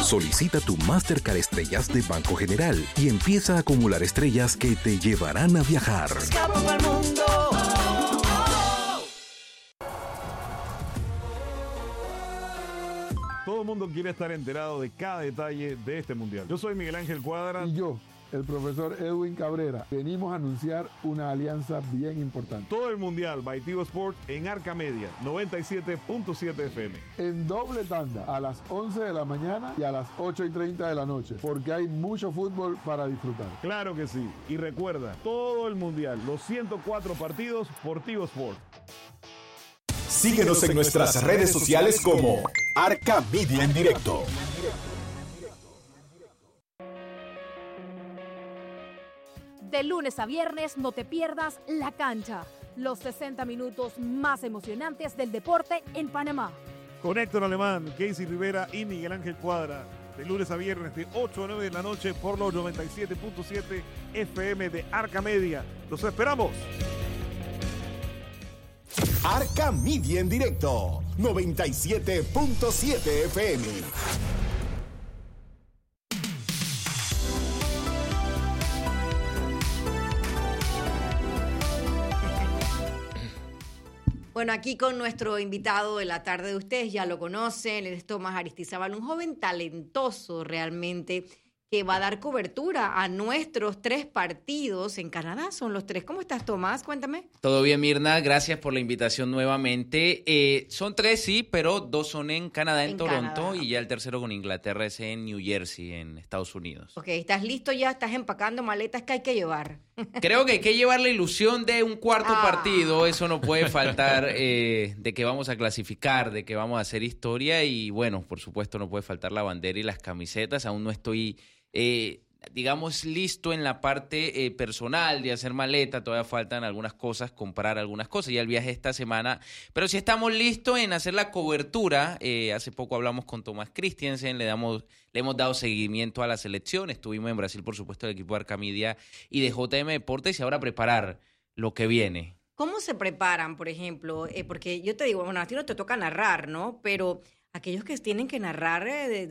Solicita tu Mastercard Estrellas de Banco General y empieza a acumular estrellas que te llevarán a viajar. Escapo pa'l mundo. Todo el mundo quiere estar enterado de cada detalle de este mundial. Yo soy Miguel Ángel Cuadra. Y yo, el profesor Edwin Cabrera, venimos a anunciar una alianza bien importante. Todo el mundial by Tigo Sport en Arca Media, 97.7 FM. En doble tanda, a las 11 de la mañana y a las 8:30 de la noche, porque hay mucho fútbol para disfrutar. Claro que sí. Y recuerda, todo el mundial, los 104 partidos por Tigo Sport. Síguenos en nuestras redes sociales como Arca Media en Directo. De lunes a viernes no te pierdas La Cancha, los 60 minutos más emocionantes del deporte en Panamá. Con Héctor Alemán, Casey Rivera y Miguel Ángel Cuadra. De lunes a viernes de 8 a 9 de la noche por los 97.7 FM de Arca Media. ¡Los esperamos! Arca Media en Directo, 97.7 FM. Bueno, aquí con nuestro invitado de la tarde de ustedes, ya lo conocen, él es Tomás Aristizábal, un joven talentoso realmente, que va a dar cobertura a nuestros 3 partidos en Canadá. Son los 3. ¿Cómo estás, Tomás? Cuéntame. Todo bien, Mirna. Gracias por la invitación nuevamente. Son 3, sí, pero 2 son en Canadá, en Toronto, y ya el tercero con Inglaterra es en New Jersey, en Estados Unidos. Ok, ¿estás listo ya? ¿Estás empacando maletas que hay que llevar? Creo que hay que llevar la ilusión de un cuarto partido. Eso no puede faltar, de que vamos a clasificar, de que vamos a hacer historia. Y bueno, por supuesto no puede faltar la bandera y las camisetas. Aún no estoy digamos, listo en la parte personal de hacer maleta. Todavía faltan algunas cosas, comprar algunas cosas. Ya el viaje esta semana. Pero sí estamos listos en hacer la cobertura. Hace poco hablamos con Tomás Christiansen, le hemos dado seguimiento a la selección. Estuvimos en Brasil, por supuesto, del equipo de Arca Media y de JM Deportes, y ahora preparar lo que viene. ¿Cómo se preparan, por ejemplo? Porque yo te digo, bueno, a ti no te toca narrar, ¿no? Pero aquellos que tienen que narrar,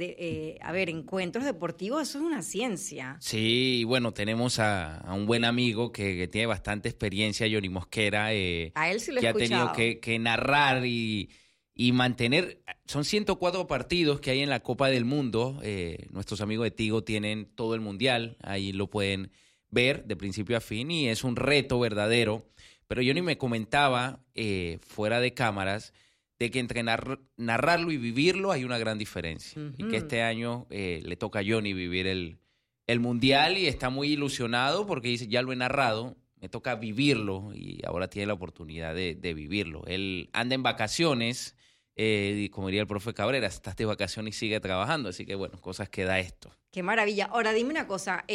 encuentros deportivos, eso es una ciencia. Sí, bueno, tenemos a un buen amigo que tiene bastante experiencia, Johnny Mosquera, a él sí lo he que escuchado. ha tenido que narrar y mantener. Son 104 partidos que hay en la Copa del Mundo. Nuestros amigos de Tigo tienen todo el mundial, ahí lo pueden ver de principio a fin, y es un reto verdadero. Pero Johnny me comentaba, fuera de cámaras, de que entre narrarlo y vivirlo hay una gran diferencia. Uh-huh. Y que este año le toca a Johnny vivir el Mundial, y está muy ilusionado porque dice, ya lo he narrado, me toca vivirlo, y ahora tiene la oportunidad de vivirlo. Él anda en vacaciones, y como diría el profe Cabrera, estás de vacaciones y sigue trabajando. Así que bueno, cosas que da esto. Qué maravilla. Ahora dime una cosa,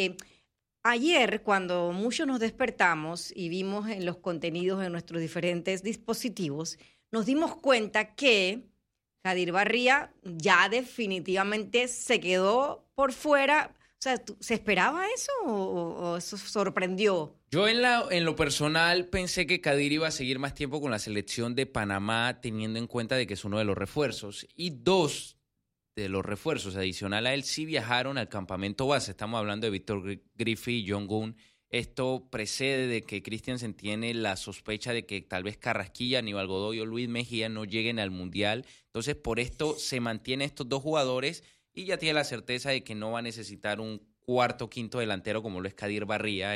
ayer, cuando muchos nos despertamos y vimos en los contenidos en nuestros diferentes dispositivos, nos dimos cuenta que Kadir Barría ya definitivamente se quedó por fuera. O sea, ¿se esperaba eso o eso sorprendió? Yo en lo personal pensé que Kadir iba a seguir más tiempo con la selección de Panamá, teniendo en cuenta de que es uno de los refuerzos. Y 2 de los refuerzos adicional a él sí viajaron al campamento base. Estamos hablando de Víctor Griffith y John Gunn. Esto precede de que Christiansen tiene la sospecha de que tal vez Carrasquilla, Aníbal Godoy o Luis Mejía no lleguen al Mundial. Entonces, por esto se mantiene estos 2 jugadores, y ya tiene la certeza de que no va a necesitar un cuarto, quinto delantero como lo es Kadir Barría.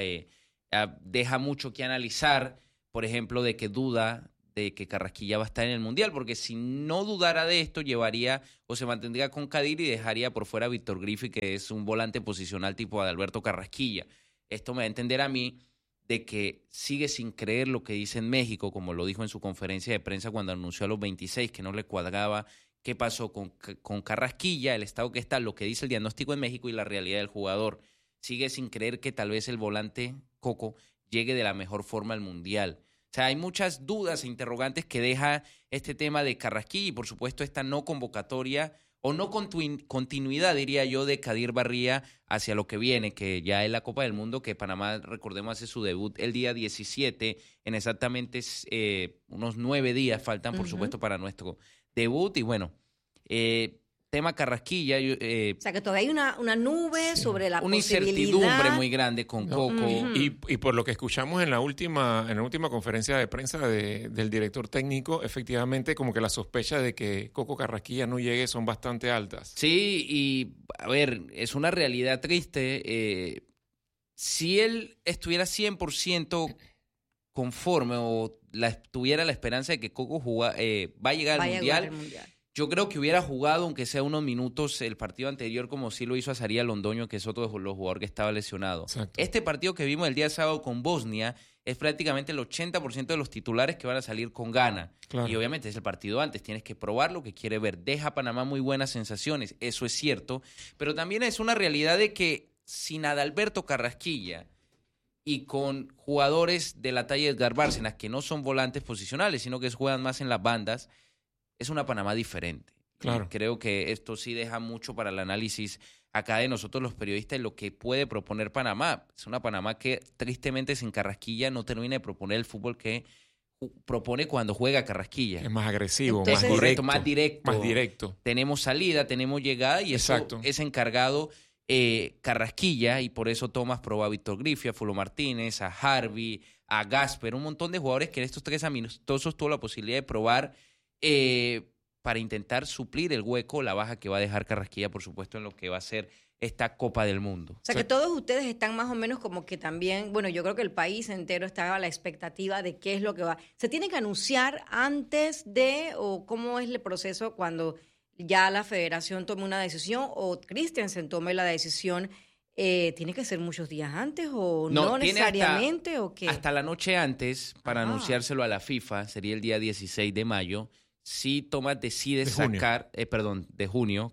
Deja mucho que analizar, por ejemplo, de que duda de que Carrasquilla va a estar en el Mundial, porque si no dudara de esto, llevaría o se mantendría con Kadir y dejaría por fuera a Víctor Griffith, que es un volante posicional tipo Adalberto Carrasquilla. Esto me va a entender a mí de que sigue sin creer lo que dice en México, como lo dijo en su conferencia de prensa cuando anunció a los 26 que no le cuadraba qué pasó con Carrasquilla, el estado que está, lo que dice el diagnóstico en México y la realidad del jugador. Sigue sin creer que tal vez el volante Coco llegue de la mejor forma al Mundial. O sea, hay muchas dudas e interrogantes que deja este tema de Carrasquilla, y por supuesto esta no convocatoria o no continuidad, diría yo, de Kadir Barría hacia lo que viene, que ya es la Copa del Mundo, que Panamá, recordemos, hace su debut el día 17, en exactamente unos 9 días faltan, por supuesto, para nuestro debut. Y bueno, tema Carrasquilla... o sea, que todavía hay una nube sobre la una posibilidad. incertidumbre muy grande con Coco. Y por lo que escuchamos en la última conferencia de prensa del director técnico, efectivamente como que las sospechas de que Coco Carrasquilla no llegue son bastante altas. Sí, y a ver, es una realidad triste. Si él estuviera 100% conforme o tuviera la esperanza de que Coco va a llegar al Mundial, yo creo que hubiera jugado, aunque sea unos minutos, el partido anterior, como sí lo hizo Azaría Londoño, que es otro de los jugadores que estaba lesionado. Exacto. Este partido que vimos el día sábado con Bosnia es prácticamente el 80% de los titulares que van a salir con Ghana. Claro. Y obviamente es el partido antes, tienes que probar lo que quiere ver. Deja a Panamá muy buenas sensaciones, eso es cierto, pero también es una realidad de que sin Adalberto Carrasquilla y con jugadores de la talla de Edgar Bárcenas, que no son volantes posicionales, sino que juegan más en las bandas, es una Panamá diferente. Claro. Y creo que esto sí deja mucho para el análisis acá de nosotros los periodistas, lo que puede proponer Panamá. Es una Panamá que tristemente sin Carrasquilla no termina de proponer el fútbol que propone cuando juega Carrasquilla. Es más agresivo, Entonces, más directo. Más directo. Tenemos salida, tenemos llegada y Exacto. eso es encargado Carrasquilla, y por eso Tomás probó a Víctor Griffith, a Fulo Martínez, a Harvey, a Gasper, un montón de jugadores que en estos 3 amistosos tuvo la posibilidad de probar para intentar suplir el hueco, la baja que va a dejar Carrasquilla, por supuesto, en lo que va a ser esta Copa del Mundo. O sea, que todos ustedes están más o menos como que también, bueno, yo creo que el país entero está a la expectativa de qué es lo que va. ¿Se tiene que anunciar antes de, o cómo es el proceso cuando ya la federación tome una decisión o Christiansen tome la decisión? ¿Tiene que ser muchos días antes o no necesariamente o qué? Hasta la noche antes para anunciárselo a la FIFA, sería el día 16 de mayo. Si Tomás decide de junio,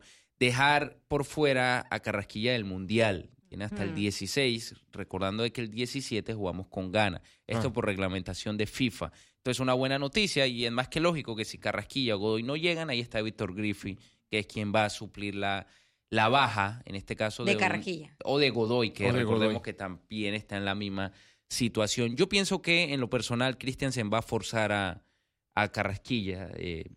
dejar por fuera a Carrasquilla del Mundial. Tiene hasta el 16, recordando de que el 17 jugamos con Ghana. Esto por reglamentación de FIFA. Entonces, una buena noticia, y es más que lógico que si Carrasquilla o Godoy no llegan, ahí está Víctor Griffith, que es quien va a suplir la baja, en este caso de Carrasquilla. O de Godoy, que recordemos que también está en la misma situación. Yo pienso que, en lo personal, Christiansen va a forzar a Carrasquilla.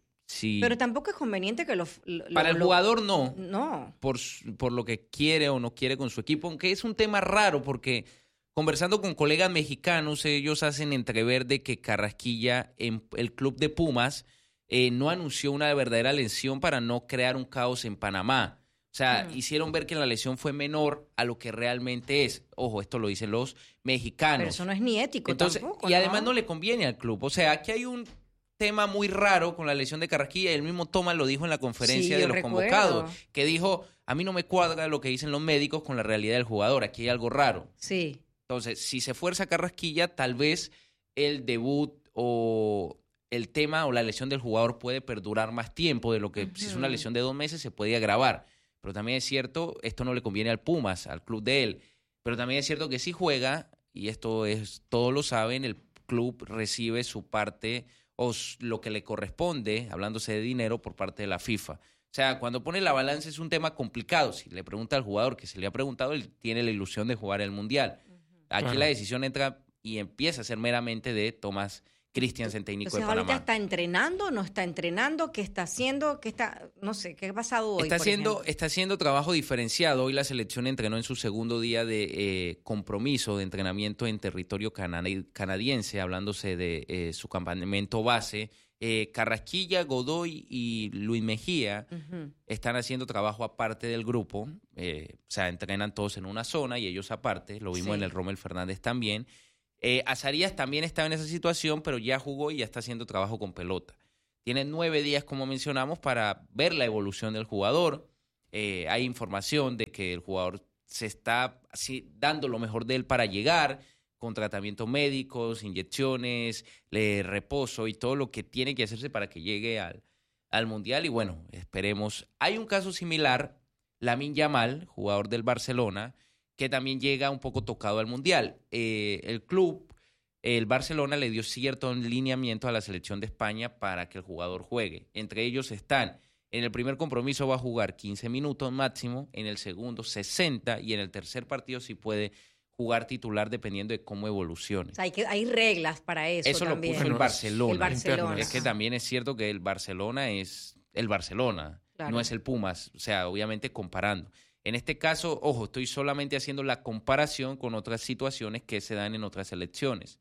Sí. Pero tampoco es conveniente que para el jugador no. No. Por lo que quiere o no quiere con su equipo, aunque es un tema raro porque conversando con colegas mexicanos, ellos hacen entrever de que Carrasquilla en el club de Pumas no anunció una verdadera lesión para no crear un caos en Panamá. O sea, hicieron ver que la lesión fue menor a lo que realmente es. Ojo, esto lo dicen los mexicanos. Pero eso no es ni ético. Entonces, tampoco. Y además no le conviene al club. O sea, aquí hay un tema muy raro con la lesión de Carrasquilla, y el mismo Tomás lo dijo en la conferencia de los convocados, que dijo, a mí no me cuadra lo que dicen los médicos con la realidad del jugador, aquí hay algo raro. Sí. Entonces, si se fuerza Carrasquilla, tal vez el debut o el tema o la lesión del jugador puede perdurar más tiempo de lo que si es una lesión de 2 meses se puede agravar. Pero también es cierto, esto no le conviene al Pumas, al club de él, pero también es cierto que si juega, y esto es, todos lo saben, el club recibe su parte o lo que le corresponde, hablándose de dinero, por parte de la FIFA. O sea, cuando pone la balanza es un tema complicado. Si le pregunta al jugador, que se le ha preguntado, él tiene la ilusión de jugar el Mundial. Aquí la decisión entra y empieza a ser meramente de Tomás Christiansen, técnico de Panamá. ¿Ahorita está entrenando, no está entrenando? ¿Qué está haciendo? No sé, ¿qué ha pasado hoy, Está haciendo trabajo diferenciado. Hoy la selección entrenó en su segundo día de compromiso de entrenamiento en territorio canadiense, hablándose de su campamento base. Carrasquilla, Godoy y Luis Mejía están haciendo trabajo aparte del grupo. O sea, entrenan todos en una zona y ellos aparte. Lo vimos en el Rommel Fernández también. Azarías también estaba en esa situación, pero ya jugó y ya está haciendo trabajo con pelota. Tiene 9 días, como mencionamos, para ver la evolución del jugador. Hay información de que el jugador se está dando lo mejor de él para llegar, con tratamientos médicos, inyecciones, reposo y todo lo que tiene que hacerse para que llegue al Mundial. Y bueno, esperemos. Hay un caso similar, Lamine Yamal, jugador del Barcelona, que también llega un poco tocado al Mundial. El club, el Barcelona, le dio cierto lineamiento a la selección de España para que el jugador juegue. Entre ellos están, en el primer compromiso va a jugar 15 minutos máximo, en el segundo 60 y en el tercer partido sí puede jugar titular dependiendo de cómo evolucione. O sea, hay reglas para eso. Eso también. Lo puso el Barcelona. El Barcelona. Es que también es cierto que el Barcelona es el Barcelona. Claro. no es el Pumas, o sea, obviamente comparando. En este caso, ojo, estoy solamente haciendo la comparación con otras situaciones que se dan en otras selecciones.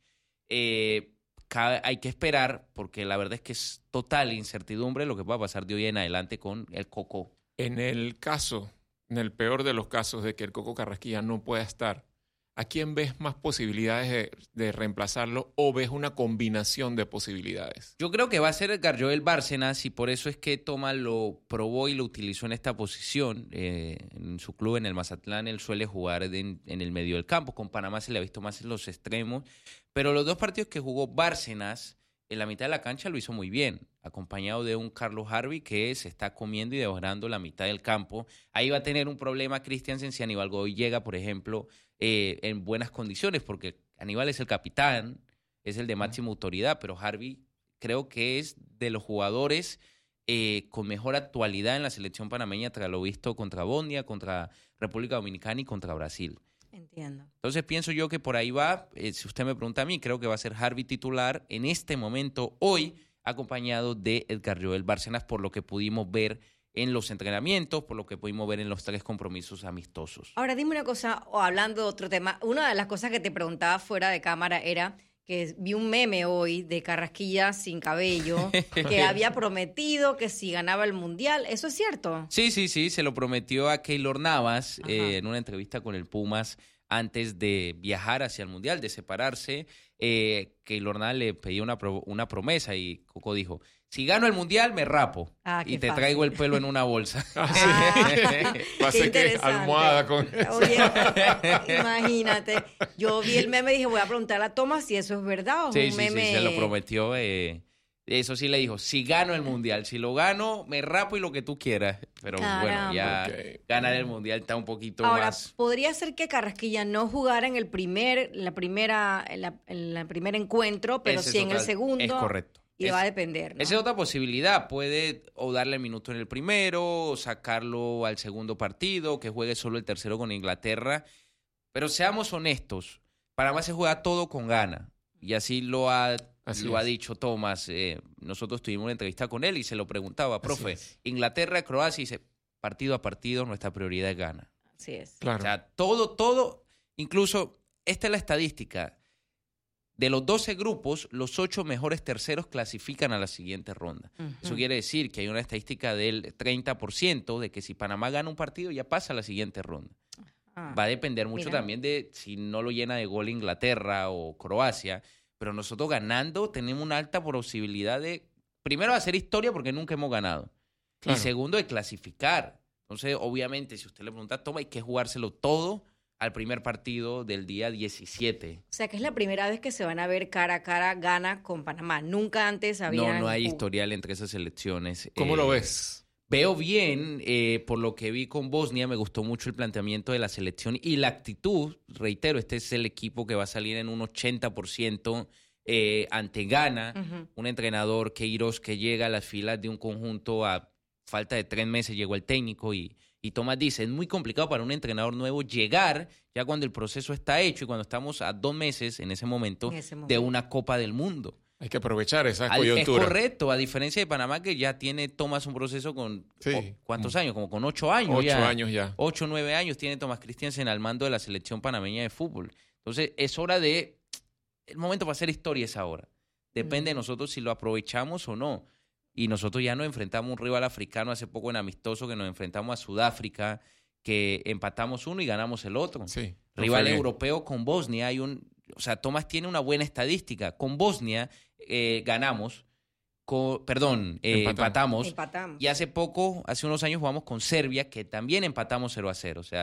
Hay que esperar, porque la verdad es que es total incertidumbre lo que va a pasar de hoy en adelante con el Coco. En el peor de los casos de que el Coco Carrasquilla no pueda estar, ¿a quién ves más posibilidades de reemplazarlo o ves una combinación de posibilidades? Yo creo que va a ser Edgar Joel Bárcenas y por eso es que Thomas lo probó y lo utilizó en esta posición. En su club, en el Mazatlán, él suele jugar en el medio del campo. Con Panamá se le ha visto más en los extremos. Pero los 2 partidos que jugó Bárcenas, en la mitad de la cancha lo hizo muy bien, acompañado de un Carlos Harvey que se está comiendo y devorando la mitad del campo. Ahí va a tener un problema Christiansen si Aníbal Godoy llega, por ejemplo, en buenas condiciones, porque Aníbal es el capitán, es el de máxima autoridad, pero Harvey creo que es de los jugadores con mejor actualidad en la selección panameña tras lo visto contra Bosnia, contra República Dominicana y contra Brasil. Entiendo. Entonces pienso yo que por ahí va, si usted me pregunta a mí, creo que va a ser Harvey titular en este momento, hoy, acompañado de Edgar Joel Bárcenas, por lo que pudimos ver en los entrenamientos, por lo que pudimos ver en los 3 compromisos amistosos. Ahora dime una cosa, o hablando de otro tema, una de las cosas que te preguntaba fuera de cámara era que vi un meme hoy de Carrasquilla sin cabello, que había prometido que si ganaba el Mundial, ¿eso es cierto? Sí, se lo prometió a Keylor Navas en una entrevista con el Pumas antes de viajar hacia el Mundial, de separarse. Keylor Navas le pedía una promesa y Coco dijo, si gano el Mundial me rapo y te traigo el pelo en una bolsa. Va a ser que almohada con Oye, imagínate. Yo vi el meme y dije, voy a preguntarle a Thomas si eso es verdad o es un meme. Sí, se lo prometió. Eso sí le dijo, si gano el Mundial, si lo gano, me rapo y lo que tú quieras. Pero bueno, ya ganar el Mundial está un poquito Ahora, más. ¿podría ser que Carrasquilla no jugara en el primer encuentro, pero sí en el segundo? Es correcto. Y va a depender, ¿no? Esa es otra posibilidad. Puede o darle minuto en el primero, o sacarlo al segundo partido, que juegue solo el tercero con Inglaterra. Pero seamos honestos, Panamá se juega todo con gana. Y así lo ha dicho Thomas. Nosotros tuvimos una entrevista con él y se lo preguntaba, profe, Inglaterra, Croacia, y dice, partido a partido, nuestra prioridad es gana. Así es. Claro. O sea, todo, incluso, esta es la estadística. De los 12 grupos, los 8 mejores terceros clasifican a la siguiente ronda. Uh-huh. Eso quiere decir que hay una estadística del 30% de que si Panamá gana un partido, ya pasa a la siguiente ronda. Va a depender mucho también de si no lo llena de gol Inglaterra o Croacia, pero nosotros ganando tenemos una alta posibilidad de, primero, hacer historia porque nunca hemos ganado. Claro. Y segundo, de clasificar. Entonces, obviamente, si usted le pregunta, toma, hay que jugárselo todo al primer partido del día 17. O sea, que es la primera vez que se van a ver cara a cara Ghana con Panamá. Nunca antes había... No hay historial entre esas selecciones. ¿Cómo lo ves? Veo bien, por lo que vi con Bosnia, me gustó mucho el planteamiento de la selección y la actitud. Reitero, este es el equipo que va a salir en un 80% ante Ghana. Uh-huh. Un entrenador, Queiroz, que llega a las filas de un conjunto a falta de 3 meses, llegó el técnico y Tomás dice, es muy complicado para un entrenador nuevo llegar ya cuando el proceso está hecho y cuando estamos a 2 meses en ese momento de una Copa del Mundo. Hay que aprovechar esa coyuntura. Es correcto, a diferencia de Panamá que ya tiene Tomás un proceso con ¿cuántos años? Como con 8 años 8 años ya. 8 o 9 años tiene Tomás Christiansen al mando de la selección panameña de fútbol. Entonces es hora de, el momento para hacer historia es ahora. Depende de nosotros si lo aprovechamos o no. Y nosotros ya nos enfrentamos a un rival africano hace poco en amistoso, que nos enfrentamos a Sudáfrica, que empatamos uno y ganamos el otro. Sí, rival europeo con Bosnia, Tomás tiene una buena estadística. Con Bosnia ganamos, empatamos. Y hace unos años jugamos con Serbia, que también empatamos 0-0. O sea,